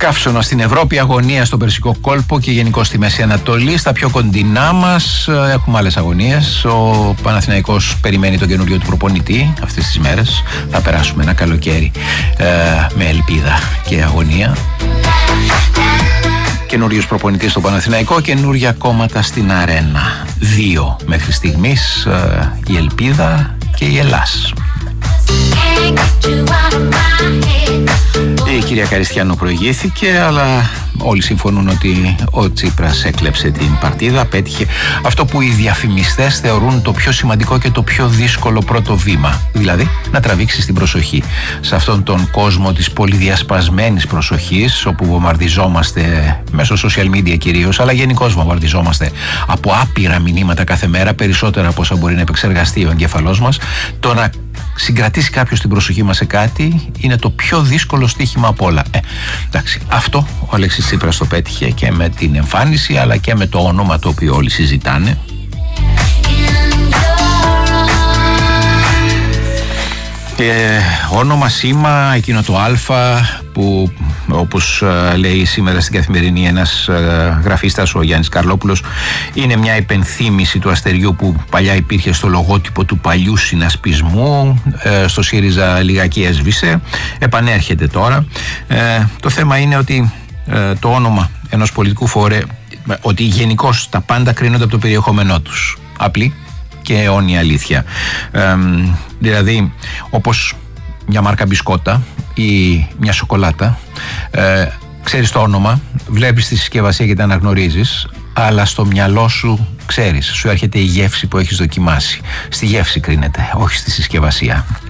Καύσωνα στην Ευρώπη, αγωνία στον Περσικό κόλπο και γενικώ στη Μέση Ανατολή. Στα πιο κοντινά μας έχουμε άλλες αγωνίες. Ο Παναθηναϊκός περιμένει τον καινούριο του προπονητή αυτές τις μέρες. Θα περάσουμε ένα καλοκαίρι με ελπίδα και αγωνία. Καινούριος προπονητής στο Παναθηναϊκό, καινούρια κόμματα στην αρένα. 2 μέχρι στιγμής, η ελπίδα και η Ελλάς. Η κυρία Καριστιανού προηγήθηκε, αλλά όλοι συμφωνούν ότι ο Τσίπρας έκλεψε την παρτίδα, πέτυχε αυτό που οι διαφημιστές θεωρούν το πιο σημαντικό και το πιο δύσκολο πρώτο βήμα, δηλαδή να τραβήξει την προσοχή. Σε αυτόν τον κόσμο της πολυδιασπασμένης προσοχής, όπου βομβαρδιζόμαστε μέσω social media κυρίως, αλλά γενικώς βομβαρδιζόμαστε από άπειρα μηνύματα κάθε μέρα, περισσότερα από όσα μπορεί να επεξεργαστεί ο εγκέφαλός μας, το να συγκρατήσει κάποιος την προσοχή μας σε κάτι είναι το πιο δύσκολο στοίχημα από όλα. Εντάξει, αυτό ο Αλέξης Τσίπρας το πέτυχε και με την εμφάνιση, αλλά και με το όνομα το οποίο όλοι συζητάνε. Όνομα, σήμα, εκείνο το Α που, όπως λέει σήμερα στην Καθημερινή ένας γραφίστας, ο Γιάννης Καρλόπουλος, είναι μια υπενθύμηση του αστεριού που παλιά υπήρχε στο λογότυπο του παλιού συνασπισμού. Στο ΣΥΡΙΖΑ λιγάκι έσβησε, επανέρχεται τώρα. Το θέμα είναι ότι το όνομα ενός πολιτικού φορέα, ότι γενικώς τα πάντα κρίνονται από το περιεχόμενό τους. Απλή και αιώνια αλήθεια. Δηλαδή, όπως μια μάρκα μπισκότα ή μια σοκολάτα, ξέρεις το όνομα, βλέπεις τη συσκευασία και τα αναγνωρίζεις, αλλά στο μυαλό σου ξέρεις, σου έρχεται η γεύση που έχεις δοκιμάσει. Στη γεύση κρίνεται, όχι στη συσκευασία.